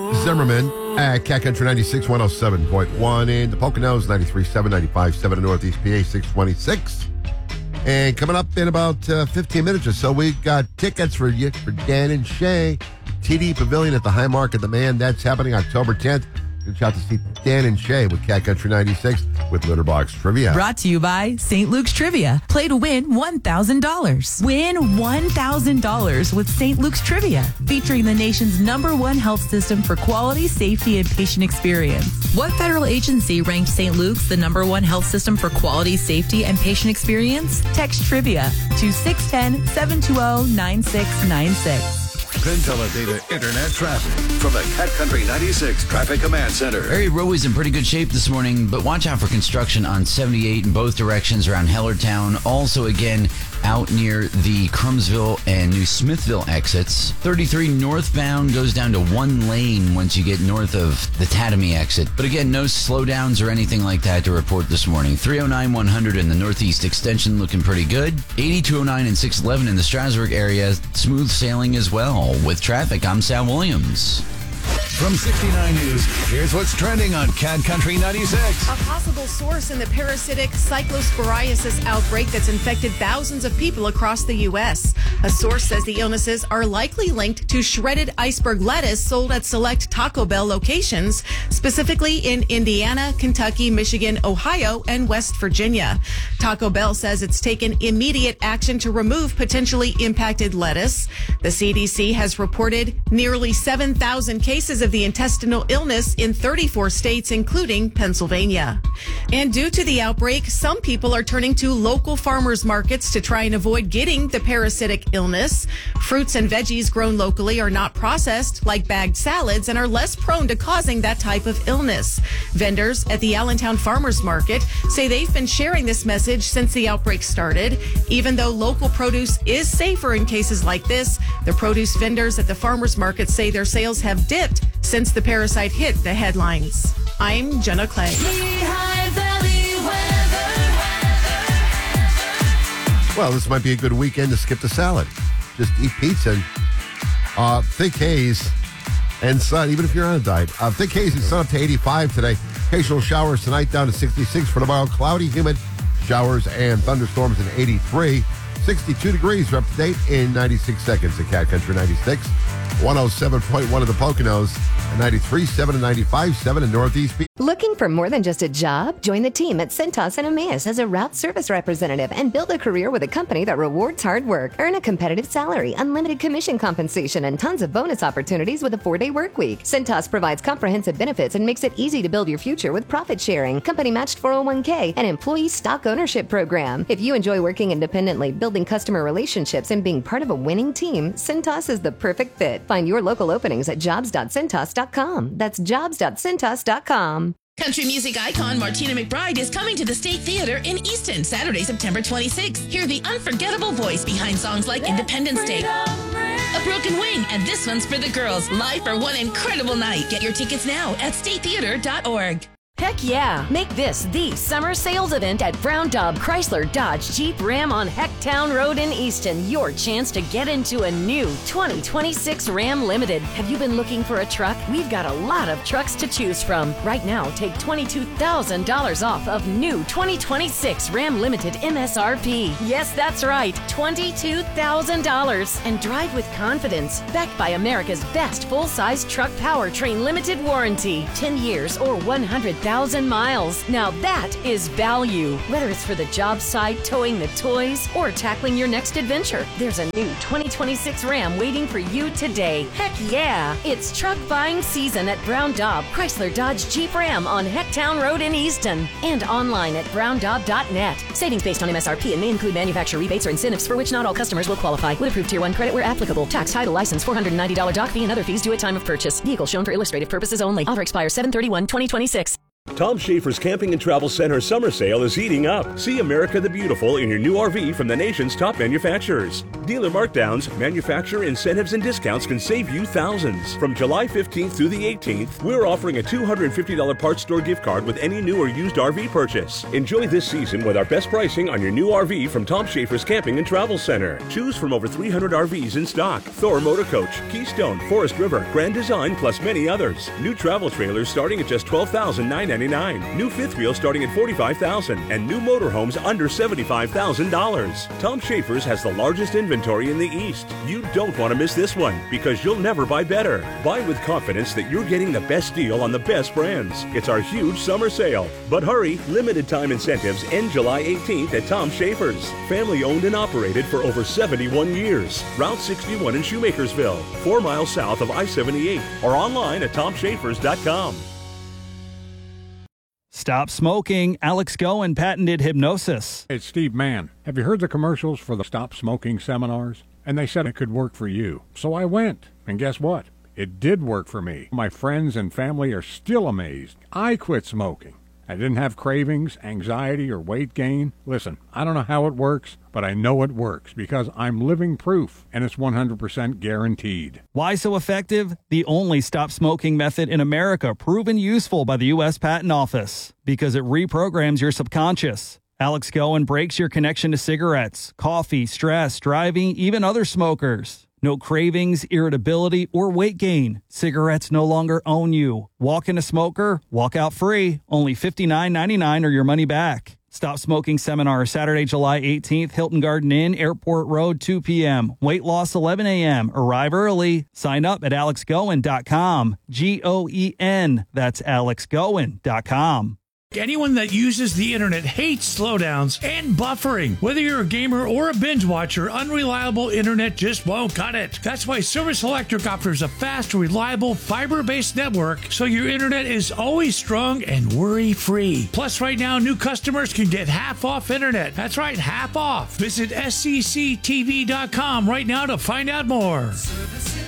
Zimmerman at Cat Country 96, 107.1 in the Poconos, 93.7, 95.7 in Northeast PA, 626. And coming up in about 15 minutes or so, we've got tickets for you for Dan and Shay, TD Pavilion at the High Market. The Man, that's happening October 10th. Good out to see Dan and Shay with Cat Country 96 with Litterbox Trivia. Brought to you by St. Luke's Trivia. Play to win $1,000. Win $1,000 with St. Luke's Trivia, featuring the nation's #1 health system for quality, safety, and patient experience. What federal agency ranked St. Luke's the #1 health system for quality, safety, and patient experience? Text Trivia to 610-720-9696. PenTeleData Internet traffic from the Cat Country 96 Traffic Command Center. Area roadways in pretty good shape this morning, but watch out for construction on 78 in both directions around Hellertown. Also, again, out near the Crumsville and New Smithville exits. 33 northbound goes down to one lane once you get north of the Tatamy exit. But again, no slowdowns or anything like that to report this morning. 309-100 in the Northeast Extension looking pretty good. 8209 and 611 in the Strasburg area. Smooth sailing as well. With traffic, I'm Sal Williams. From 69 News, here's what's trending on Cat Country 96. A possible source in the parasitic cyclosporiasis outbreak that's infected thousands of people across the U.S. A source says the illnesses are likely linked to shredded iceberg lettuce sold at select Taco Bell locations, specifically in Indiana, Kentucky, Michigan, Ohio, and West Virginia. Taco Bell says it's taken immediate action to remove potentially impacted lettuce. The CDC has reported nearly 7,000 cases of the intestinal illness in 34 states, including Pennsylvania. And due to the outbreak, some people are turning to local farmers markets to try and avoid getting the parasitic illness. Fruits and veggies grown locally are not processed like bagged salads and are less prone to causing that type of illness. Vendors at the Allentown Farmers Market say they've been sharing this message since the outbreak started. Even though local produce is safer in cases like this, the produce vendors at the farmers market say their sales have dipped since the parasite hit the headlines. I'm Jenna Clay. Well, this might be a good weekend to skip the salad. Just eat pizza and thick haze and sun, even if you're on a diet. Thick haze and sun up to 85 today. Occasional showers tonight down to 66 for tomorrow. Cloudy, humid showers and thunderstorms in 83. 62 degrees. We're up to date in 96 seconds at Cat Country 96. 107.1 of the Poconos, 93.7 and 95.7 in Northeast. Looking for more than just a job? Join the team at Cintas and Emmaus as a route service representative and build a career with a company that rewards hard work. Earn a competitive salary, unlimited commission compensation, and tons of bonus opportunities with a 4-day work week. Cintas provides comprehensive benefits and makes it easy to build your future with profit sharing, company matched 401k, and employee stock ownership program. If you enjoy working independently, building customer relationships, and being part of a winning team, Cintas is the perfect fit. Find your local openings at jobs.cintas.com. That's jobs.cintas.com. Country music icon Martina McBride is coming to the State Theater in Easton Saturday, September 26th. Hear the unforgettable voice behind songs like Independence Day, A Broken Wing, and This One's for the Girls, live for one incredible night. Get your tickets now at statetheater.org. Heck yeah! Make this the summer sales event at Brown Daub Chrysler Dodge Jeep Ram on Hecktown Road in Easton. Your chance to get into a new 2026 Ram Limited. Have you been looking for a truck? We've got a lot of trucks to choose from. Right now, take $22,000 off of new 2026 Ram Limited MSRP. Yes, that's right, $22,000. And drive with confidence. Backed by America's best full-size truck powertrain limited warranty. 10 years or 100,000 miles. Now that is value. Whether it's for the job site, towing the toys, or tackling your next adventure, there's a new 2026 Ram waiting for you today. Heck yeah! It's truck buying season at Brown Daub Chrysler Dodge Jeep Ram on Hecktown Road in Easton and online at browndaub.net. Savings based on MSRP and may include manufacturer rebates or incentives for which not all customers will qualify. Would approve Tier 1 credit where applicable. Tax, title, license, $490 dock fee and other fees due at time of purchase. Vehicle shown for illustrative purposes only. Offer expires 7/31/2026. Tom Schafer's Camping and Travel Center summer sale is heating up. See America the Beautiful in your new RV from the nation's top manufacturers. Dealer markdowns, manufacturer incentives, and discounts can save you thousands. From July 15th through the 18th, we're offering a $250 parts store gift card with any new or used RV purchase. Enjoy this season with our best pricing on your new RV from Tom Schafer's Camping and Travel Center. Choose from over 300 RVs in stock. Thor Motor Coach, Keystone, Forest River, Grand Design, plus many others. New travel trailers starting at just $12,999. New fifth wheel starting at $45,000. And new motorhomes under $75,000. Tom Schafer's has the largest inventory in the East. You don't want to miss this one because you'll never buy better. Buy with confidence that you're getting the best deal on the best brands. It's our huge summer sale. But hurry, limited time incentives end July 18th at Tom Schafer's. Family owned and operated for over 71 years. Route 61 in Shoemakersville, 4 miles south of I-78, or online at tomschafers.com. Stop smoking. Alex Goen patented hypnosis. It's Steve Mann. Have you heard the commercials for the Stop Smoking seminars? And they said it could work for you. So I went. And guess what? It did work for me. My friends and family are still amazed. I quit smoking. I didn't have cravings, anxiety, or weight gain. Listen, I don't know how it works, but I know it works because I'm living proof, and it's 100% guaranteed. Why so effective? The only stop smoking method in America proven useful by the U.S. Patent Office because it reprograms your subconscious. Alex Goen breaks your connection to cigarettes, coffee, stress, driving, even other smokers. No cravings, irritability, or weight gain. Cigarettes no longer own you. Walk in a smoker, walk out free. Only $59.99 or your money back. Stop Smoking Seminar, Saturday, July 18th, Hilton Garden Inn, Airport Road, 2 p.m. Weight loss, 11 a.m. Arrive early. Sign up at alexgoen.com. Goen. That's alexgoen.com. Anyone that uses the internet hates slowdowns and buffering. Whether you're a gamer or a binge watcher, unreliable internet just won't cut it. That's why Service Electric offers a fast, reliable, fiber-based network so your internet is always strong and worry-free. Plus, right now, new customers can get half off internet. That's right, half off. Visit scctv.com right now to find out more.